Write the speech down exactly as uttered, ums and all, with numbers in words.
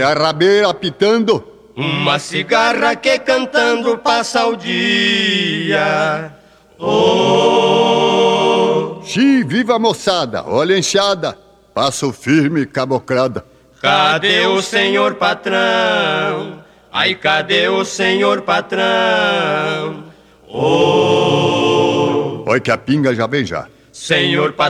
Vai a rabeira apitando. Uma cigarra que cantando passa o dia. Oh! Xi, viva a moçada, olha a enxada, passo firme cabocrada. Cadê o senhor patrão? Ai, cadê o senhor patrão? Oh! Olha que a pinga já vem já. Senhor patrão.